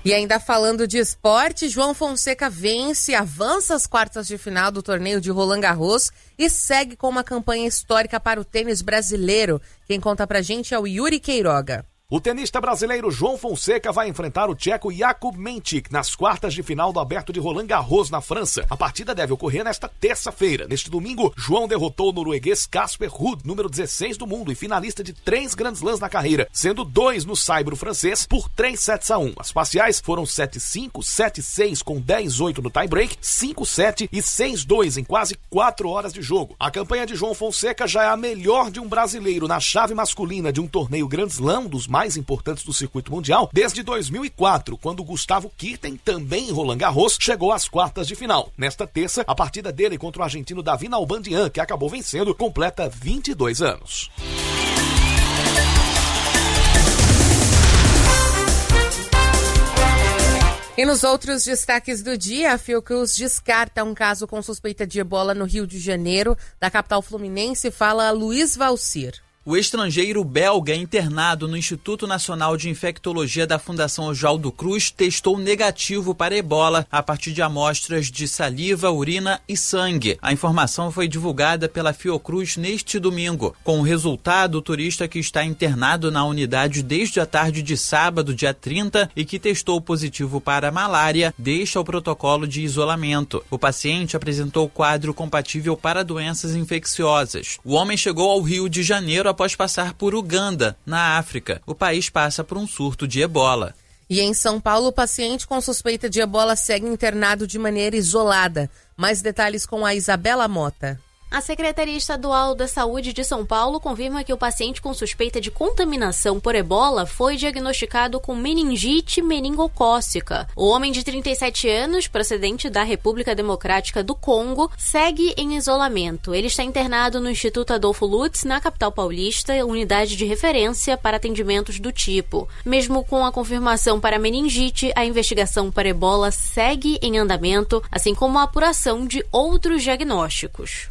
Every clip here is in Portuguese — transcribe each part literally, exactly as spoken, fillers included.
E ainda falando de esporte, João Fonseca vence, avança às quartas de final do torneio de Roland Garros e segue com uma campanha histórica para o tênis brasileiro. Quem conta pra gente é o Yuri Queiroga. O tenista brasileiro João Fonseca vai enfrentar o tcheco Jakub Mentík nas quartas de final do Aberto de Roland Garros, na França. A partida deve ocorrer nesta terça-feira. Neste domingo, João derrotou o norueguês Casper Ruud, número dezesseis do mundo e finalista de três Grand Slams na carreira, sendo dois no saibro francês por três sets a um. As parciais foram sete a cinco, sete a seis com dez a oito no tie-break, cinco a sete e seis a dois em quase quatro horas de jogo. A campanha de João Fonseca já é a melhor de um brasileiro na chave masculina de um torneio Grand Slam, dos mais importantes do circuito mundial, desde dois mil e quatro, quando Gustavo Kirten, também em Roland Garros, chegou às quartas de final. Nesta terça, a partida dele contra o argentino Davi Nalbandian, que acabou vencendo, completa vinte e dois anos. E nos outros destaques do dia, a Fiocruz descarta um caso com suspeita de ebola no Rio de Janeiro. Da capital fluminense, fala Luiz Valcir. O estrangeiro belga internado no Instituto Nacional de Infectologia da Fundação Oswaldo Cruz testou negativo para ebola a partir de amostras de saliva, urina e sangue. A informação foi divulgada pela Fiocruz neste domingo. Com o resultado, o turista que está internado na unidade desde a tarde de sábado, dia trinta, e que testou positivo para malária, deixa o protocolo de isolamento. O paciente apresentou quadro compatível para doenças infecciosas. O homem chegou ao Rio de Janeiro após passar por Uganda, na África. O país passa por um surto de ebola. E em São Paulo, o paciente com suspeita de ebola segue internado de maneira isolada. Mais detalhes com a Isabela Mota. A Secretaria Estadual da Saúde de São Paulo confirma que o paciente com suspeita de contaminação por ebola foi diagnosticado com meningite meningocócica. O homem de trinta e sete anos, procedente da República Democrática do Congo, segue em isolamento. Ele está internado no Instituto Adolfo Lutz, na capital paulista, unidade de referência para atendimentos do tipo. Mesmo com a confirmação para meningite, a investigação para ebola segue em andamento, assim como a apuração de outros diagnósticos.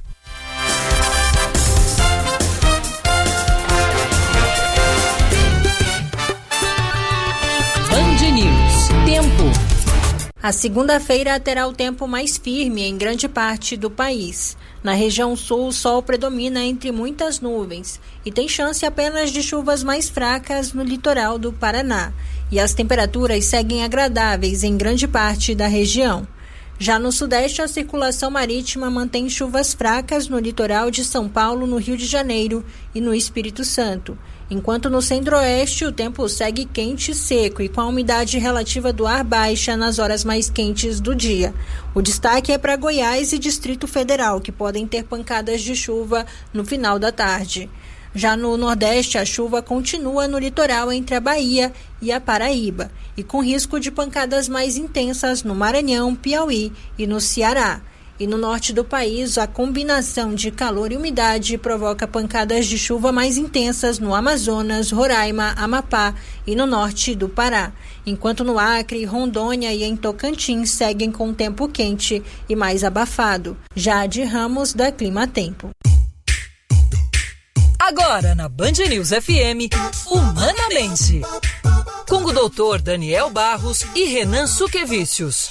Band News. Tempo. A segunda-feira terá o tempo mais firme em grande parte do país. Na região sul, o sol predomina entre muitas nuvens e tem chance apenas de chuvas mais fracas no litoral do Paraná. E as temperaturas seguem agradáveis em grande parte da região. Já no sudeste, a circulação marítima mantém chuvas fracas no litoral de São Paulo, no Rio de Janeiro e no Espírito Santo. Enquanto no centro-oeste, o tempo segue quente e seco e com a umidade relativa do ar baixa nas horas mais quentes do dia. O destaque é para Goiás e Distrito Federal, que podem ter pancadas de chuva no final da tarde. Já no Nordeste, a chuva continua no litoral entre a Bahia e a Paraíba, e com risco de pancadas mais intensas no Maranhão, Piauí e no Ceará. E no norte do país, a combinação de calor e umidade provoca pancadas de chuva mais intensas no Amazonas, Roraima, Amapá e no norte do Pará, enquanto no Acre, Rondônia e em Tocantins seguem com tempo quente e mais abafado. Já de Ramos, da Clima Tempo. Agora na Band News F M, Humanamente, com o doutor Daniel Barros e Renan Suquevicius.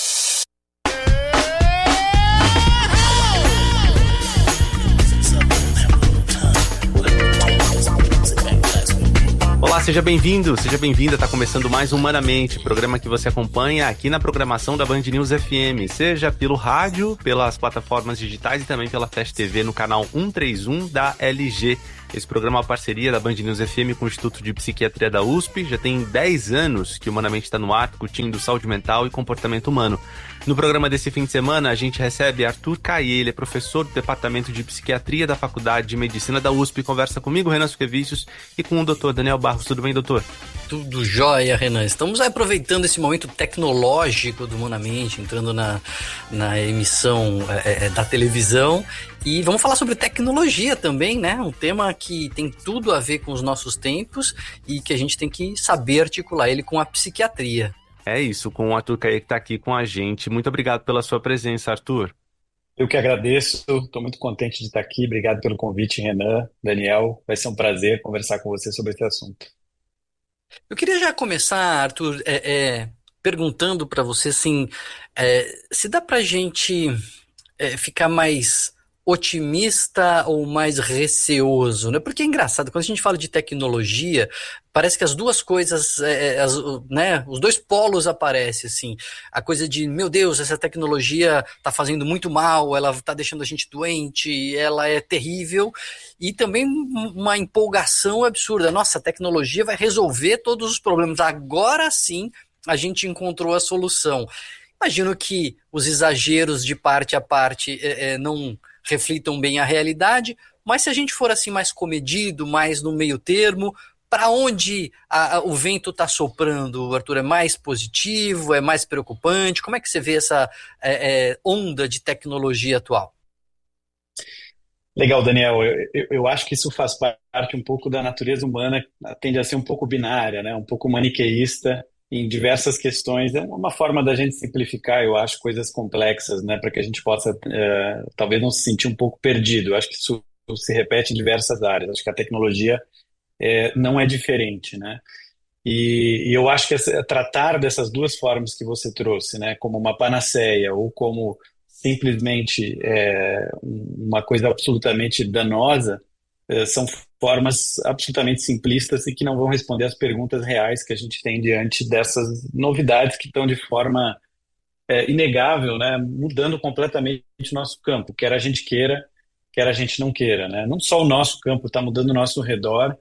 Olá, seja bem-vindo, seja bem-vinda, está começando mais Humanamente, programa que você acompanha aqui na programação da Band News F M, seja pelo rádio, pelas plataformas digitais e também pela Flash T V no canal cento e trinta e um da L G. Esse programa é uma parceria da Band News F M com o Instituto de Psiquiatria da U S P. Já tem dez anos que o Humanamente está no ar, discutindo saúde mental e comportamento humano. No programa desse fim de semana, a gente recebe Arthur Caie, ele é professor do Departamento de Psiquiatria da Faculdade de Medicina da U S P. Conversa comigo, Renan Suquevicius, e com o doutor Daniel Barros. Tudo bem, doutor? Tudo jóia, Renan. Estamos aproveitando esse momento tecnológico do Humanamente, entrando na, na emissão é, é, da televisão. E vamos falar sobre tecnologia também, né? Um tema que tem tudo a ver com os nossos tempos e que a gente tem que saber articular ele com a psiquiatria. É isso, com o Arthur Caie que está aqui com a gente. Muito obrigado pela sua presença, Arthur. Eu que agradeço, estou muito contente de estar aqui. Obrigado pelo convite, Renan, Daniel. Vai ser um prazer conversar com você sobre esse assunto. Eu queria já começar, Arthur, é, é, perguntando para você, assim, é, se dá para a gente é, ficar mais otimista ou mais receoso, né? Porque é engraçado, quando a gente fala de tecnologia, parece que as duas coisas, é, as, né, os dois polos aparecem, assim, a coisa de, meu Deus, essa tecnologia está fazendo muito mal, ela está deixando a gente doente, ela é terrível, e também uma empolgação absurda, nossa, a tecnologia vai resolver todos os problemas, agora sim a gente encontrou a solução. Imagino que os exageros de parte a parte é, é, não reflitam bem a realidade, mas se a gente for assim mais comedido, mais no meio termo, para onde a, a, o vento está soprando, Arthur? É mais positivo, é mais preocupante? Como é que você vê essa é, é, onda de tecnologia atual? Legal, Daniel. Eu, eu, eu acho que isso faz parte um pouco da natureza humana, tende a ser um pouco binária, né? Um pouco maniqueísta em diversas questões. É uma forma da gente simplificar, eu acho, coisas complexas, né, para que a gente possa, é, talvez não se sentir um pouco perdido. Eu acho que isso se repete em diversas áreas. Acho que a tecnologia é, não é diferente, né? E, e eu acho que essa, tratar dessas duas formas que você trouxe, né, como uma panaceia ou como simplesmente é, uma coisa absolutamente danosa, é, são formas absolutamente simplistas e que não vão responder às perguntas reais que a gente tem diante dessas novidades que estão de forma é, inegável, né, mudando completamente o nosso campo, quer a gente queira, quer a gente não queira, né? Não só o nosso campo está mudando o nosso redor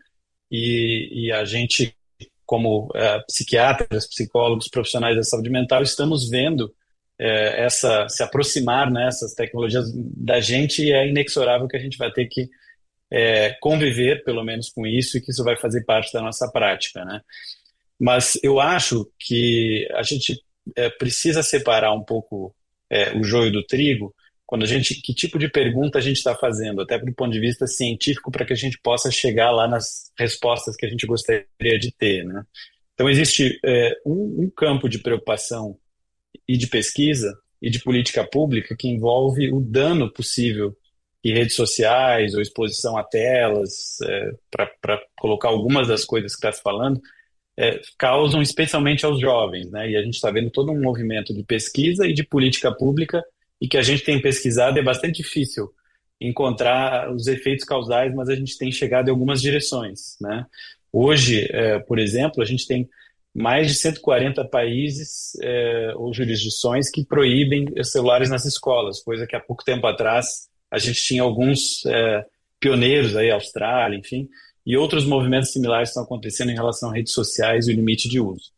e, e a gente, como é, psiquiatras, psicólogos, profissionais da saúde mental, estamos vendo é, essa, se aproximar, né, essas tecnologias da gente e é inexorável que a gente vai ter que É, conviver, pelo menos, com isso e que isso vai fazer parte da nossa prática, né? Mas eu acho que a gente é, precisa separar um pouco é, o joio do trigo quando a gente, que tipo de pergunta a gente está fazendo, até do ponto de vista científico, para que a gente possa chegar lá nas respostas que a gente gostaria de ter, né? Então existe é, um, um campo de preocupação e de pesquisa e de política pública que envolve o dano possível que redes sociais ou exposição a telas, é, para colocar algumas das coisas que está se falando, é, causam especialmente aos jovens, né? E a gente está vendo todo um movimento de pesquisa e de política pública e que a gente tem pesquisado, é bastante difícil encontrar os efeitos causais, mas a gente tem chegado em algumas direções, né? Hoje, é, por exemplo, a gente tem mais de cento e quarenta países é, ou jurisdições que proíbem celulares nas escolas, coisa que há pouco tempo atrás a gente tinha alguns é, pioneiros aí, Austrália, enfim, e outros movimentos similares estão acontecendo em relação a redes sociais e o limite de uso.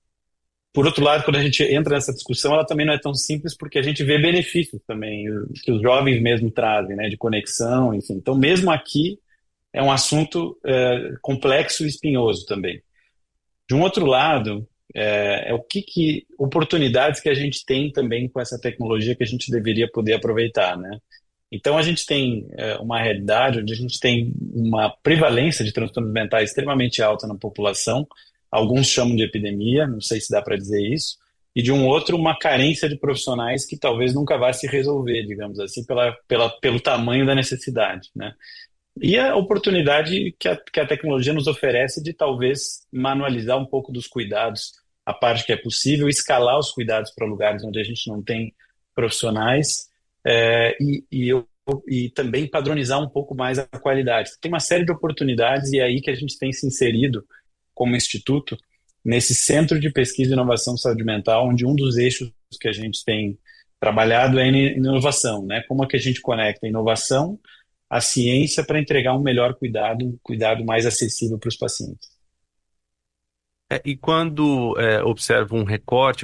Por outro lado, quando a gente entra nessa discussão, ela também não é tão simples porque a gente vê benefícios também, que os jovens mesmo trazem, né, de conexão, enfim. Então, mesmo aqui, é um assunto é, complexo e espinhoso também. De um outro lado, é, é o que, que oportunidades que a gente tem também com essa tecnologia que a gente deveria poder aproveitar, né? Então, a gente tem é, uma realidade onde a gente tem uma prevalência de transtornos mentais extremamente alta na população, alguns chamam de epidemia, não sei se dá para dizer isso, e de um outro, uma carência de profissionais que talvez nunca vá se resolver, digamos assim, pela, pela, pelo tamanho da necessidade, né? E a oportunidade que a, que a tecnologia nos oferece de talvez manualizar um pouco dos cuidados, a parte que é possível, escalar os cuidados para lugares onde a gente não tem profissionais, É, e, e, eu, e também padronizar um pouco mais a qualidade. Tem uma série de oportunidades e é aí que a gente tem se inserido como instituto nesse centro de pesquisa e inovação em saúde mental, onde um dos eixos que a gente tem trabalhado é a inovação, né? Como é que a gente conecta a inovação à ciência para entregar um melhor cuidado, um cuidado mais acessível para os pacientes. É, e quando é, observo um recorte,